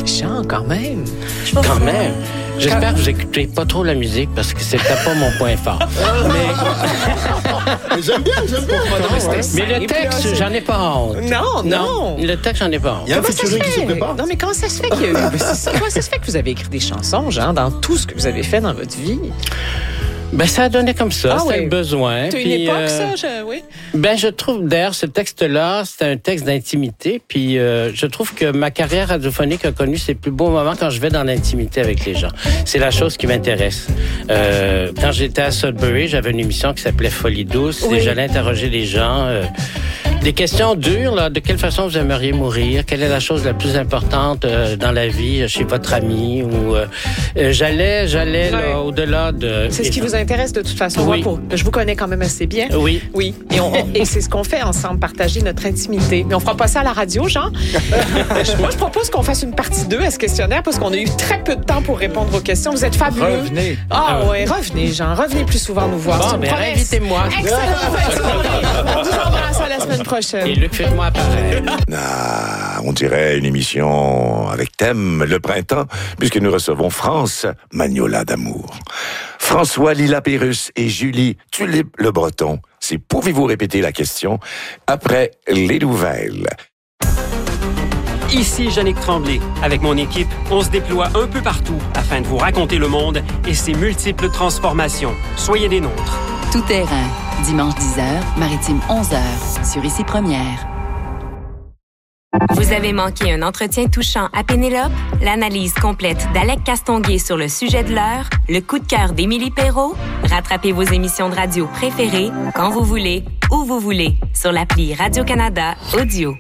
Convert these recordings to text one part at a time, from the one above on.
Jean, quand même. Quand même. J'espère que vous n'écoutez pas trop la musique parce que c'était pas mon point fort. Mais j'aime bien. Mais le texte, j'en ai pas honte. Non. Le texte, j'en ai pas honte. Il y a un featuring qui se prépare. Non, mais comment ça se fait qu'il y a eu... Comment ça se fait que vous avez écrit des chansons, Jean, dans tout ce que vous avez fait dans votre vie? Ben, ça a donné comme ça. C'était oui. le besoin. C'est une époque, ça? Oui. Ben, je trouve, d'ailleurs, ce texte-là, c'est un texte d'intimité. Puis, je trouve que ma carrière radiophonique a connu ses plus beaux moments quand je vais dans l'intimité avec les gens. C'est la chose qui m'intéresse. Quand j'étais à Sudbury, j'avais une émission qui s'appelait Folie douce. Oui. Et j'allais interroger les gens. Des questions dures, là. De quelle façon vous aimeriez mourir? Quelle est la chose la plus importante dans la vie chez votre ami? Ou j'allais là, au-delà de... C'est ce qui vous intéresse de toute façon. Oui. Moi, je vous connais quand même assez bien. Oui. Oui. Et c'est ce qu'on fait ensemble, partager notre intimité. Mais on fera pas ça à la radio, Jean. Moi, je propose qu'on fasse une partie 2 à ce questionnaire parce qu'on a eu très peu de temps pour répondre aux questions. Vous êtes fabuleux. Revenez. Ah oui, revenez, Jean. Revenez plus souvent nous voir. Bon, C'est une ben, promesse. invitez-moi. Excellent. On vous embrasse à la semaine prochaine. Et Luc, faites-moi pareil. On dirait une émission avec thème le printemps, puisque nous recevons France Magnola d'amour. François Lila Pérus et Julie Tulipe Le Breton. C'est pouvez-vous répéter la question après les nouvelles. Ici Yannick Tremblay. Avec mon équipe, on se déploie un peu partout afin de vous raconter le monde et ses multiples transformations. Soyez des nôtres. Tout terrain. Dimanche 10h, Maritime 11h, sur Ici Première. Vous avez manqué un entretien touchant à Pénélope? L'analyse complète d'Alec Castonguay sur le sujet de l'heure? Le coup de cœur d'Émilie Perrault? Rattrapez vos émissions de radio préférées quand vous voulez, où vous voulez, sur l'appli Radio-Canada Audio.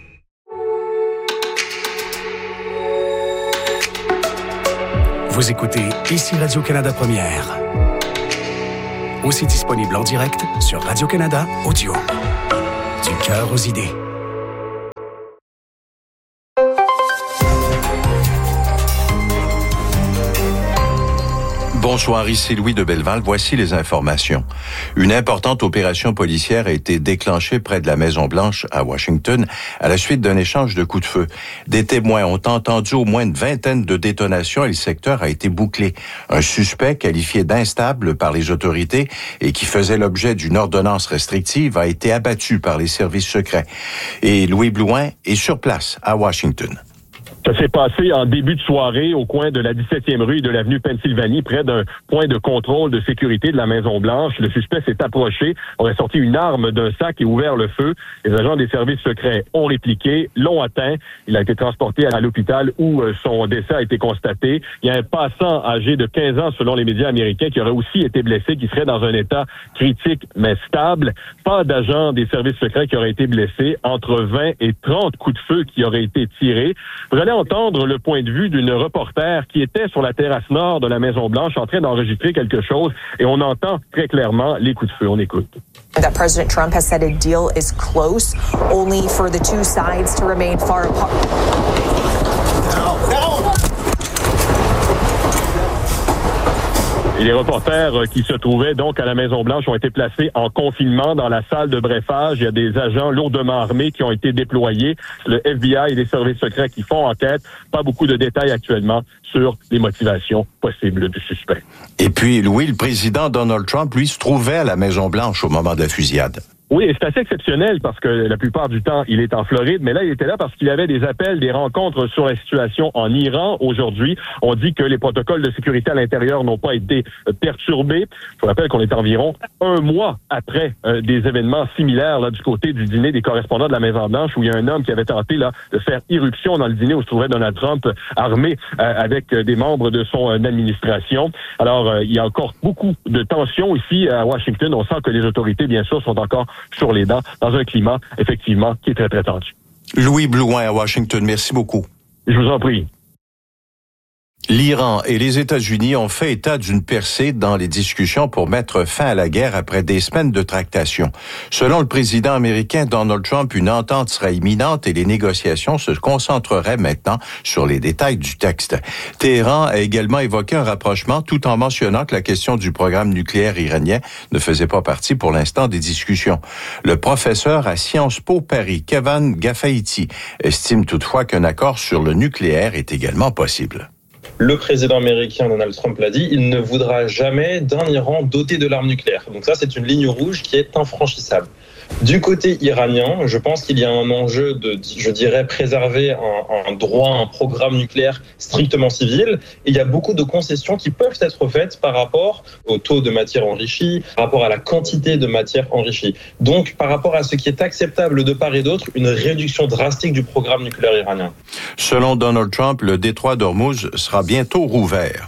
Vous écoutez Ici Radio-Canada Première. Aussi disponible en direct sur Radio-Canada Audio. Du cœur aux idées. Bonsoir, ici Louis de Belleval. Voici les informations. Une importante opération policière a été déclenchée près de la Maison-Blanche à Washington à la suite d'un échange de coups de feu. Des témoins ont entendu au moins une vingtaine de détonations et le secteur a été bouclé. Un suspect qualifié d'instable par les autorités et qui faisait l'objet d'une ordonnance restrictive a été abattu par les services secrets. Et Louis Blouin est sur place à Washington. Ça s'est passé en début de soirée au coin de la 17e rue et de l'avenue Pennsylvanie, près d'un point de contrôle de sécurité de la Maison-Blanche. Le suspect s'est approché, aurait sorti une arme d'un sac et ouvert le feu. Les agents des services secrets ont répliqué, l'ont atteint. Il a été transporté à l'hôpital où son décès a été constaté. Il y a un passant âgé de 15 ans, selon les médias américains, qui aurait aussi été blessé, qui serait dans un état critique mais stable. Pas d'agents des services secrets qui auraient été blessés. Entre 20 et 30 coups de feu qui auraient été tirés. Vous allez entendre le point de vue d'une reporter qui était sur la terrasse nord de la Maison-Blanche en train d'enregistrer quelque chose et on entend très clairement les coups de feu. On écoute. That President Trump has said a deal is close, only for the two sides to remain far apart. Et les reporters qui se trouvaient donc à la Maison-Blanche ont été placés en confinement dans la salle de brefage. Il y a des agents lourdement armés qui ont été déployés. Le FBI et les services secrets qui font enquête. Pas beaucoup de détails actuellement sur les motivations possibles du suspect. Et puis, Louis, le président Donald Trump, lui, se trouvait à la Maison-Blanche au moment de la fusillade. Oui, et c'est assez exceptionnel parce que la plupart du temps, il est en Floride, mais là, il était là parce qu'il y avait des appels, des rencontres sur la situation en Iran. Aujourd'hui, on dit que les protocoles de sécurité à l'intérieur n'ont pas été perturbés. Je vous rappelle qu'on est environ un mois après des événements similaires là du côté du dîner des correspondants de la Maison-Blanche où il y a un homme qui avait tenté là de faire irruption dans le dîner où se trouvait Donald Trump armé avec des membres de son administration. Alors, il y a encore beaucoup de tensions ici à Washington. On sent que les autorités, bien sûr, sont encore sur les dents, dans un climat, effectivement, qui est très, très tendu. Louis Blouin à Washington, merci beaucoup. Je vous en prie. L'Iran et les États-Unis ont fait état d'une percée dans les discussions pour mettre fin à la guerre après des semaines de tractations. Selon le président américain Donald Trump, une entente serait imminente et les négociations se concentreraient maintenant sur les détails du texte. Téhéran a également évoqué un rapprochement tout en mentionnant que la question du programme nucléaire iranien ne faisait pas partie pour l'instant des discussions. Le professeur à Sciences Po Paris, Kevin Gafaïti, estime toutefois qu'un accord sur le nucléaire est également possible. Le président américain Donald Trump l'a dit, il ne voudra jamais d'un Iran doté de l'arme nucléaire. Donc ça, c'est une ligne rouge qui est infranchissable. Du côté iranien, je pense qu'il y a un enjeu de, je dirais, préserver un droit, un programme nucléaire strictement civil. Et il y a beaucoup de concessions qui peuvent être faites par rapport au taux de matière enrichie, par rapport à la quantité de matière enrichie. Donc, par rapport à ce qui est acceptable de part et d'autre, une réduction drastique du programme nucléaire iranien. Selon Donald Trump, le détroit d'Ormuz sera bientôt rouvert.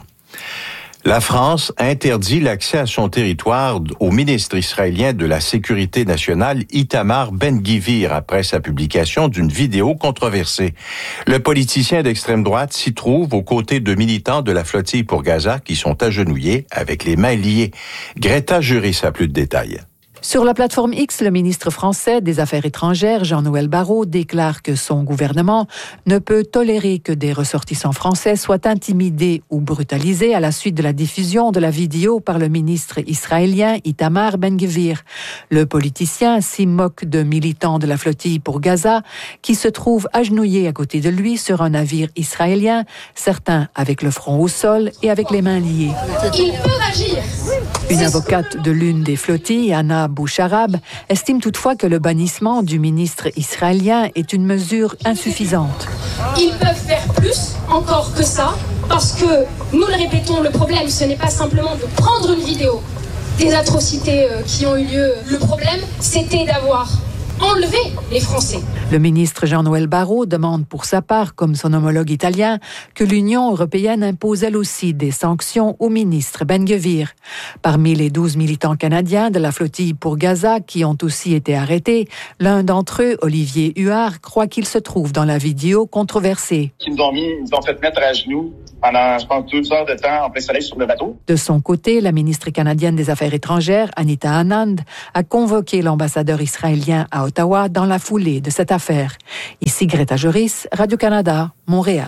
La France interdit l'accès à son territoire au ministre israélien de la Sécurité nationale, Itamar Ben-Gvir, après sa publication d'une vidéo controversée. Le politicien d'extrême droite s'y trouve aux côtés de militants de la flottille pour Gaza qui sont agenouillés avec les mains liées. Greta Juris a plus de détails. Sur la plateforme X, le ministre français des Affaires étrangères, Jean-Noël Barrot, déclare que son gouvernement ne peut tolérer que des ressortissants français soient intimidés ou brutalisés à la suite de la diffusion de la vidéo par le ministre israélien Itamar Ben-Gvir. Le politicien s'y moque de militants de la flottille pour Gaza qui se trouvent agenouillés à côté de lui sur un navire israélien, certains avec le front au sol et avec les mains liées. Ils peuvent agir. Une avocate de l'une des flottilles, Anna Boucharab, estime toutefois que le bannissement du ministre israélien est une mesure insuffisante. Ils peuvent faire plus encore que ça, parce que, nous le répétons, le problème, ce n'est pas simplement de prendre une vidéo des atrocités qui ont eu lieu. Le problème, c'était d'avoir enlevé les Français. Le ministre Jean-Noël Barrot demande pour sa part, comme son homologue italien, que l'Union européenne impose elle aussi des sanctions au ministre Ben-Gvir. Parmi les 12 militants canadiens de la flottille pour Gaza qui ont aussi été arrêtés, l'un d'entre eux, Olivier Huard, croit qu'il se trouve dans la vidéo controversée. Ils nous ont fait mettre à genoux pendant, je pense, 2 heures de temps en plein soleil sur le bateau. De son côté, la ministre canadienne des Affaires étrangères, Anita Anand, a convoqué l'ambassadeur israélien à Ottawa dans la foulée de cette affaire. Ici Greta Juris, Radio-Canada, Montréal.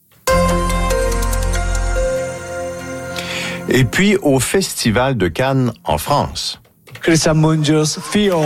Et puis au Festival de Cannes en France. Christian Mungios, Fjord.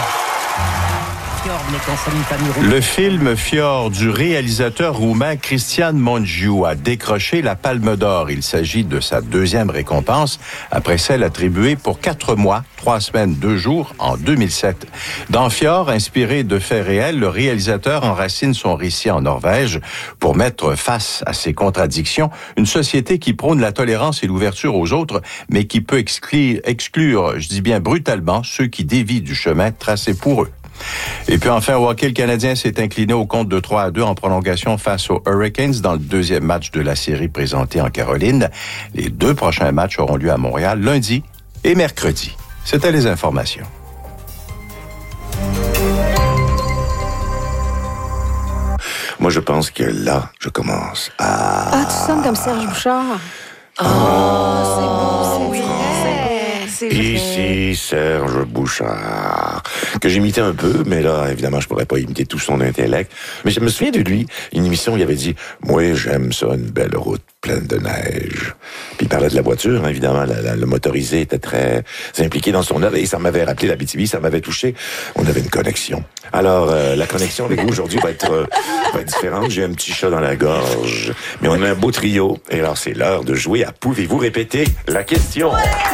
Le film Fjord du réalisateur roumain Cristian Mungiu a décroché la Palme d'Or. Il s'agit de sa 2e récompense après celle attribuée pour 4 mois, 3 semaines, 2 jours en 2007. Dans Fjord, inspiré de faits réels, le réalisateur enracine son récit en Norvège pour mettre face à ses contradictions, une société qui prône la tolérance et l'ouverture aux autres, mais qui peut exclure, je dis bien brutalement, ceux qui dévient du chemin tracé pour eux. Et puis enfin, au hockey, le Canadien s'est incliné au compte de 3-2 en prolongation face aux Hurricanes dans le 2e match de la série présentée en Caroline. Les 2 prochains matchs auront lieu à Montréal lundi et mercredi. C'était les informations. Moi, je pense que là, je commence à... Ah, tu sonnes comme Serge Bouchard. Oh, c'est beau, c'est vrai. Ici Serge Bouchard, que j'imitais un peu, mais là, évidemment, je pourrais pas imiter tout son intellect. Mais je me souviens de lui, une émission où il avait dit « Moi, j'aime ça, une belle route pleine de neige. » Puis il parlait de la voiture, hein, évidemment, le motorisé était très impliqué dans son œuvre, et ça m'avait rappelé la BTV, ça m'avait touché. On avait une connexion. Alors, la connexion avec vous aujourd'hui va être différente. J'ai un petit chat dans la gorge, mais on a un beau trio. Et alors, c'est l'heure de jouer à Pouvez-vous répéter la question?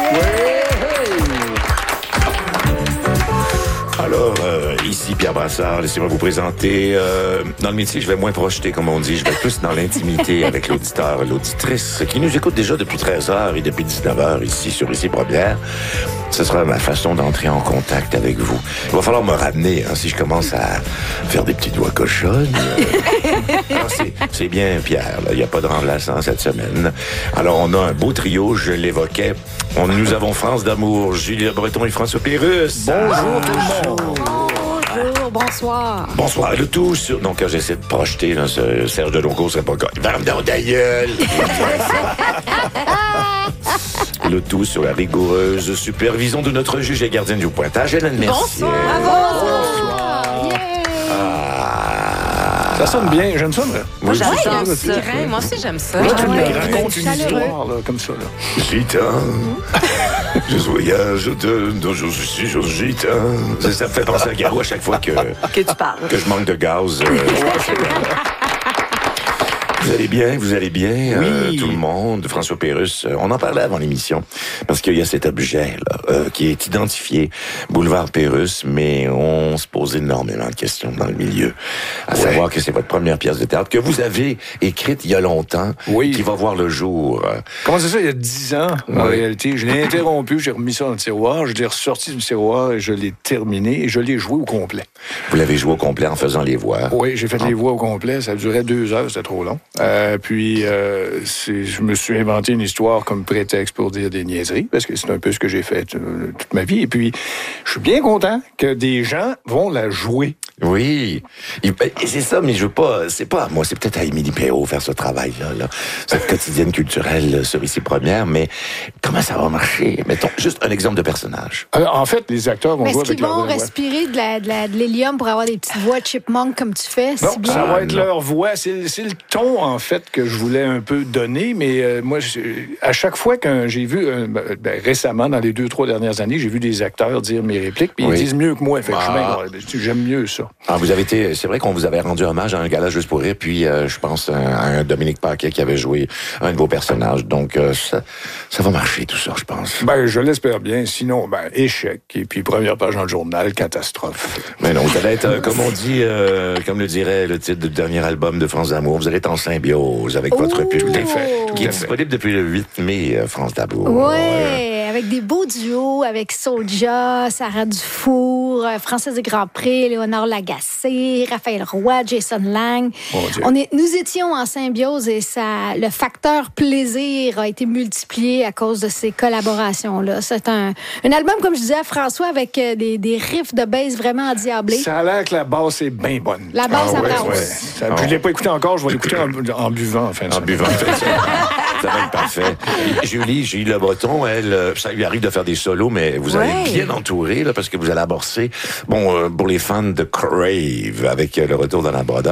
Alors, ici Pierre Brassard, laissez-moi vous présenter. Dans le métier, je vais moins projeter, comme on dit. Je vais plus dans l'intimité avec l'auditeur, l'auditrice, qui nous écoute déjà depuis 13h et depuis 19h ici sur Ici Première. Ce sera ma façon d'entrer en contact avec vous. Il va falloir me ramener, hein, si je commence à faire des petits doigts cochonnes. C'est bien, Pierre. Il n'y a pas de remplaçant cette semaine. Alors, on a un beau trio, je l'évoquais. Nous avons France d'amour, Julie Le Breton et François Pérusse. Bonjour tout le monde. bonsoir. Bonsoir, le tout sur... Donc, quand j'essaie de projeter, là, Serge Delonco serait pas... Ferme donc ta gueule! Le tout sur la rigoureuse supervision de notre juge et gardienne du pointage, Hélène Mercier. Ça sonne bien, j'aime ça. Moi, j'adore ça. Moi aussi, j'aime ça. Là, tu me racontes une histoire, là, comme ça. Là. Gita, je voyage je suis Gita. Ça me fait penser à Garou à chaque fois que tu parles. Que je manque de gaz. Vous allez bien, oui. Tout le monde, François Pérusse. On en parlait avant l'émission, parce qu'il y a cet objet là qui est identifié, boulevard Pérusse, mais on se pose énormément de questions dans le milieu. À savoir que c'est votre première pièce de théâtre que vous avez écrite il y a longtemps, qui va voir le jour. Comment c'est ça, il y a 10 ans, en réalité. Je l'ai interrompu, j'ai remis ça dans le tiroir, je l'ai ressorti du tiroir et je l'ai terminé et je l'ai joué au complet. Vous l'avez joué au complet en faisant les voix? Oui, j'ai fait les voix au complet, ça durait 2 heures, c'était trop long. Je me suis inventé une histoire comme prétexte pour dire des niaiseries, parce que c'est un peu ce que j'ai fait toute ma vie. Et puis, je suis bien content que des gens vont la jouer. Oui, et c'est ça, mais je veux pas... C'est pas à moi, c'est peut-être à Émilie Perrault faire ce travail-là, cette quotidienne culturelle sur Ici Première, mais comment ça va marcher? Mettons, juste un exemple de personnage. En fait, les acteurs vont jouer avec leur voix. Est-ce qu'ils vont respirer de l'hélium pour avoir des petites voix chipmunk comme tu fais? Non, ça va être leur voix. C'est le ton, en fait, que je voulais un peu donner, mais moi, à chaque fois que j'ai vu, récemment, dans les 2-3 dernières années, j'ai vu des acteurs dire mes répliques, puis ils disent mieux que moi. Fait que j'aime mieux ça. Vous avez été, c'est vrai qu'on vous avait rendu hommage à un gala Juste pour rire, puis je pense à un Dominique Paquet qui avait joué un de vos personnages. Donc, ça va marcher tout ça, je pense. Je l'espère bien. Sinon, échec. Et puis, première page dans le journal, catastrophe. Mais non, vous allez être, comme on dit, comme le dirait le titre du dernier album de France d'Amour, vous allez être en symbiose avec votre public, qui est disponible depuis le 8 mai, France d'Amour. Oui, avec des beaux duos, avec Soulja, Sarah Dufour, Française de Grandpré, Léonard Lagacé, Raphaël Roy, Jason Lang. Nous étions en symbiose et le facteur plaisir a été multiplié à cause de ces collaborations-là. C'est un album, comme je disais à François, avec des riffs de bass vraiment endiablés. Ça a l'air que la basse est bien bonne. La basse, ça brasse. Je ne l'ai pas écouté encore, je vais l'écouter en buvant. En buvant, ça va être parfait. Julie Le Breton, elle, ça lui arrive de faire des solos, mais vous allez bien entourer, là, parce que vous allez amorcer, pour les fans de Crave, avec le retour dans la Broda,